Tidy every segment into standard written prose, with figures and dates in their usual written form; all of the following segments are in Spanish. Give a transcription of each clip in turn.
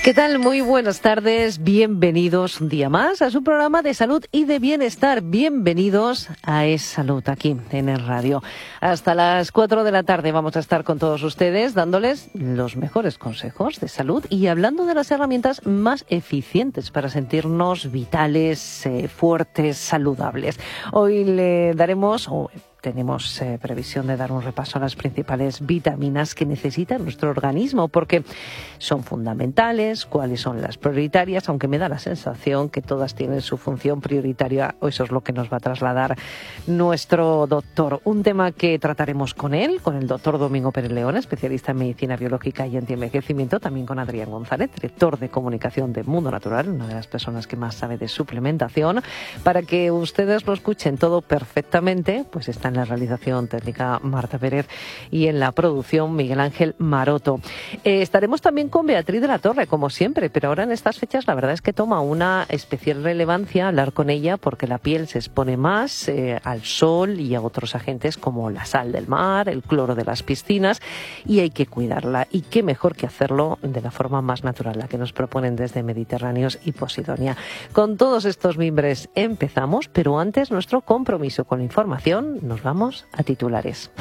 ¿Qué tal? Muy buenas tardes. Bienvenidos un día más a su programa de salud y de bienestar. Bienvenidos a Es Salud aquí en el radio. Hasta las 4 de la tarde vamos a estar con todos ustedes dándoles los mejores consejos de salud y hablando de las herramientas más eficientes para sentirnos vitales, fuertes, saludables. Hoy le daremos... Tenemos previsión de dar un repaso a las principales vitaminas que necesita nuestro organismo porque son fundamentales, cuáles son las prioritarias, aunque me da la sensación que todas tienen su función prioritaria, o eso es lo que nos va a trasladar nuestro doctor. Un tema que trataremos con él, con el doctor Domingo Pérez León, especialista en medicina biológica y antienvejecimiento, también con Adrián González, director de comunicación de Mundo Natural, una de las personas que más sabe de suplementación, para que ustedes lo escuchen todo perfectamente, pues está en la realización técnica Marta Pérez y en la producción Miguel Ángel Maroto. Estaremos también con Beatriz de la Torre, como siempre, pero ahora en estas fechas la verdad es que toma una especial relevancia hablar con ella porque la piel se expone más al sol y a otros agentes como la sal del mar, el cloro de las piscinas y hay que cuidarla. Y qué mejor que hacerlo de la forma más natural, la que nos proponen desde Mediterráneos y Posidonia. Con todos estos mimbres empezamos, pero antes nuestro compromiso con la información. Nos vamos a titulares.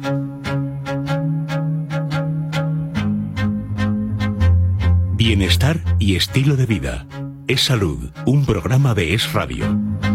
Bienestar y estilo de vida. Es Salud, un programa de Es Radio.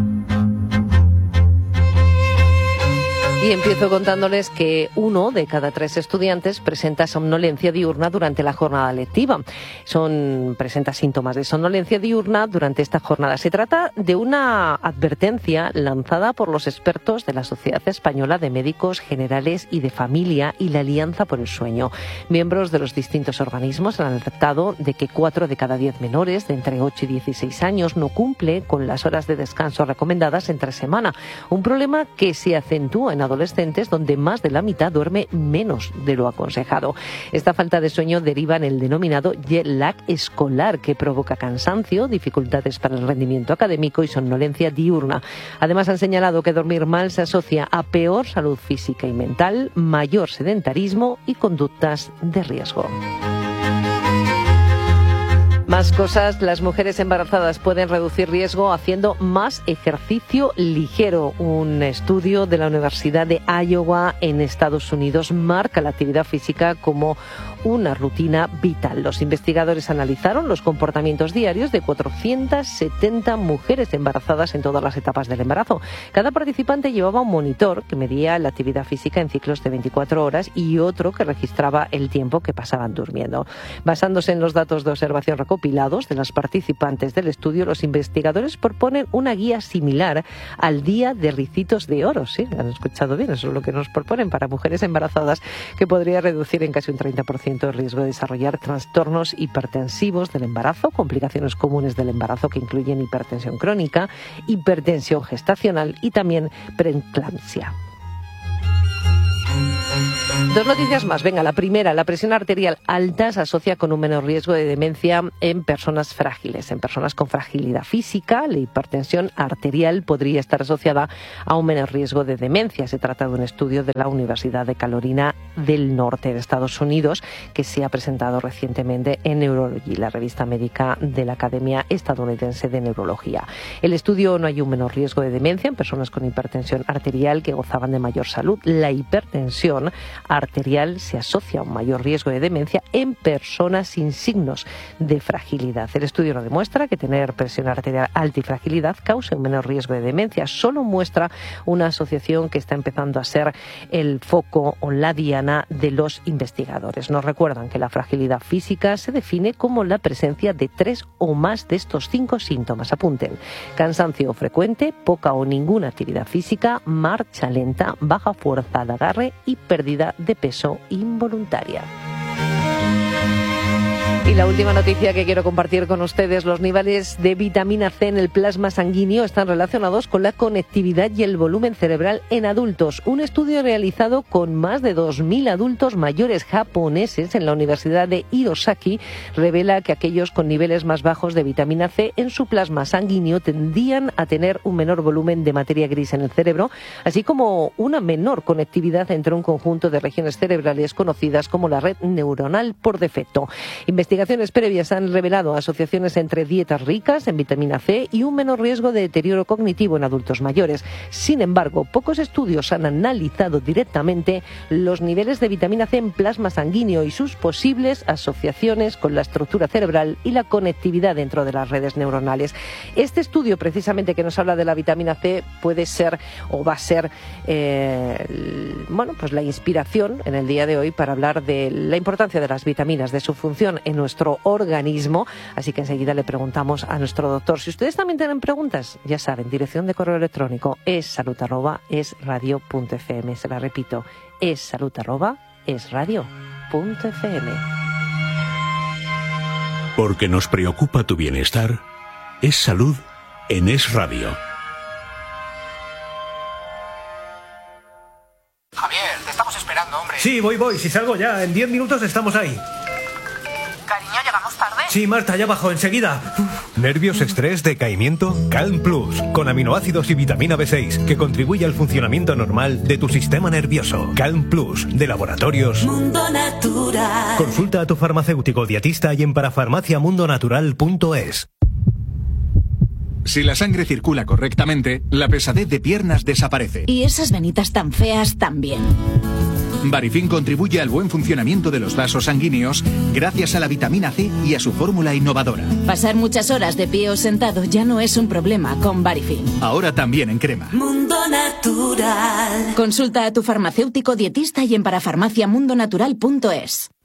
Y empiezo contándoles que 1 de cada 3 estudiantes presenta somnolencia diurna durante la jornada lectiva. Presenta síntomas de somnolencia diurna durante esta jornada. Se trata de una advertencia lanzada por los expertos de la Sociedad Española de Médicos Generales y de Familia y la Alianza por el Sueño. Miembros de los distintos organismos han alertado de que 4 de cada 10 menores de entre 8 y 16 años no cumple con las horas de descanso recomendadas entre semana. Un problema que se acentúa en adolescentes donde más de la mitad duerme menos de lo aconsejado. Esta falta de sueño deriva en el denominado jet lag escolar que provoca cansancio, dificultades para el rendimiento académico y somnolencia diurna. Además han señalado que dormir mal se asocia a peor salud física y mental, mayor sedentarismo y conductas de riesgo. Más cosas, las mujeres embarazadas pueden reducir riesgo haciendo más ejercicio ligero. Un estudio de la Universidad de Iowa en Estados Unidos marca la actividad física como una rutina vital. Los investigadores analizaron los comportamientos diarios de 470 mujeres embarazadas en todas las etapas del embarazo. Cada participante llevaba un monitor que medía la actividad física en ciclos de 24 horas y otro que registraba el tiempo que pasaban durmiendo. Basándose en los datos de observación recopilados de las participantes del estudio, los investigadores proponen una guía similar al Día de Ricitos de Oro. Sí, han escuchado bien, eso es lo que nos proponen para mujeres embarazadas, que podría reducir en casi un 30% el riesgo de desarrollar trastornos hipertensivos del embarazo, complicaciones comunes del embarazo que incluyen hipertensión crónica, hipertensión gestacional y también preeclampsia. 2 noticias más. Venga, la primera, la presión arterial alta se asocia con un menor riesgo de demencia en personas frágiles. En personas con fragilidad física, la hipertensión arterial podría estar asociada a un menor riesgo de demencia. Se trata de un estudio de la Universidad de Carolina del Norte de Estados Unidos que se ha presentado recientemente en Neurology, la revista médica de la Academia Estadounidense de Neurología. El estudio no hay un menor riesgo de demencia en personas con hipertensión arterial que gozaban de mayor salud. La hipertensión arterial se asocia a un mayor riesgo de demencia en personas sin signos de fragilidad. El estudio no demuestra que tener presión arterial alta y fragilidad cause un menor riesgo de demencia, solo muestra una asociación que está empezando a ser el foco o la diana de los investigadores. Nos recuerdan que la fragilidad física se define como la presencia de 3 o más de estos 5 síntomas. Apunten: cansancio frecuente, poca o ninguna actividad física, marcha lenta, baja fuerza de agarre y pérdida de peso involuntaria. Y la última noticia que quiero compartir con ustedes: los niveles de vitamina C en el plasma sanguíneo están relacionados con la conectividad y el volumen cerebral en adultos. Un estudio realizado con más de 2.000 adultos mayores japoneses en la Universidad de Hirosaki revela que aquellos con niveles más bajos de vitamina C en su plasma sanguíneo tendían a tener un menor volumen de materia gris en el cerebro, así como una menor conectividad entre un conjunto de regiones cerebrales conocidas como la red neuronal por defecto. Investigadores Investigaciones previas han revelado asociaciones entre dietas ricas en vitamina C y un menor riesgo de deterioro cognitivo en adultos mayores. Sin embargo, pocos estudios han analizado directamente los niveles de vitamina C en plasma sanguíneo y sus posibles asociaciones con la estructura cerebral y la conectividad dentro de las redes neuronales. Este estudio, precisamente, que nos habla de la vitamina C, puede ser o va a ser pues la inspiración en el día de hoy para hablar de la importancia de las vitaminas, de su función en nuestro organismo. Así que enseguida le preguntamos a nuestro doctor. Si ustedes también tienen preguntas, ya saben, dirección de correo electrónico essalud@esradio.fm. Se la repito, essalud@esradio.fm. Porque nos preocupa tu bienestar, es salud en Es Radio. Javier, te estamos esperando, hombre. Sí, voy. Si salgo ya, en 10 minutos estamos ahí. Cariño, ¿llegamos tarde? Sí, Marta, ya bajo, enseguida. ¿Nervios, estrés, decaimiento? Calm Plus, con aminoácidos y vitamina B6, que contribuye al funcionamiento normal de tu sistema nervioso. Calm Plus, de Laboratorios Mundo Natural. Consulta a tu farmacéutico dietista y en parafarmaciamundonatural.es. Si la sangre circula correctamente, la pesadez de piernas desaparece. Y esas venitas tan feas también. Barifin contribuye al buen funcionamiento de los vasos sanguíneos gracias a la vitamina C y a su fórmula innovadora. Pasar muchas horas de pie o sentado ya no es un problema con Barifin. Ahora también en crema. Mundo Natural. Consulta a tu farmacéutico dietista y en parafarmaciamundonatural.es.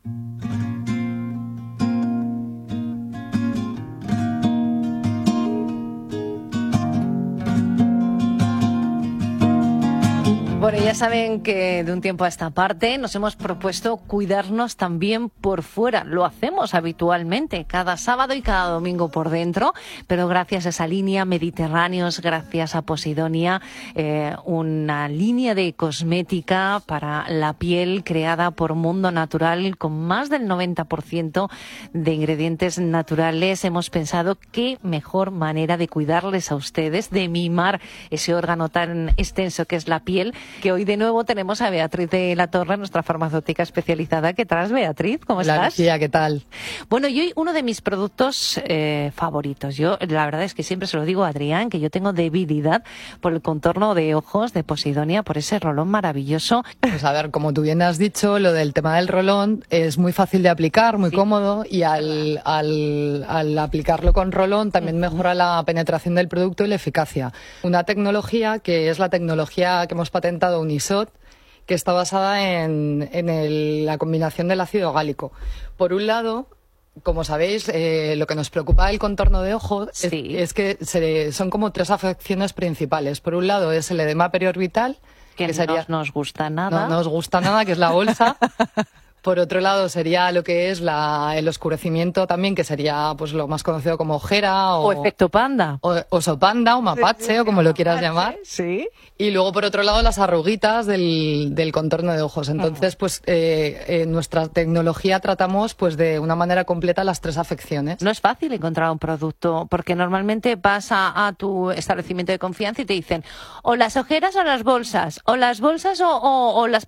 Bueno, ya saben que de un tiempo a esta parte nos hemos propuesto cuidarnos también por fuera. Lo hacemos habitualmente, cada sábado y cada domingo por dentro, pero gracias a esa línea Mediterráneos, gracias a Posidonia, una línea de cosmética para la piel creada por Mundo Natural con más del 90% de ingredientes naturales. Hemos pensado qué mejor manera de cuidarles a ustedes, de mimar ese órgano tan extenso que es la piel, que hoy de nuevo tenemos a Beatriz de la Torre, nuestra farmacéutica especializada. ¿Qué tal, Beatriz? ¿Cómo estás? Hola, Lucía, ¿qué tal? Bueno, y hoy uno de mis productos favoritos. Yo, la verdad es que siempre se lo digo a Adrián, que yo tengo debilidad por el contorno de ojos de Posidonia, por ese rolón maravilloso. Pues a ver, como tú bien has dicho, lo del tema del rolón es muy fácil de aplicar, muy cómodo, y al aplicarlo con rolón también mejora la penetración del producto y la eficacia. Una tecnología que es la tecnología que hemos patentado Unisot, que está basada en la combinación del ácido gálico. Por un lado, como sabéis, lo que nos preocupa del contorno de ojo es que son como tres afecciones principales. Por un lado es el edema periorbital, que no nos gusta nada. No nos gusta nada, que es la bolsa. Por otro lado sería lo que es el oscurecimiento también, que sería pues lo más conocido como ojera o efecto panda. O oso panda o mapache, o como lo quieras llamar. Sí. Y luego, por otro lado, las arruguitas del contorno de ojos. Entonces, pues en nuestra tecnología tratamos pues de una manera completa las tres afecciones. No es fácil encontrar un producto, porque normalmente vas a tu establecimiento de confianza y te dicen o las ojeras o las bolsas, o las bolsas o las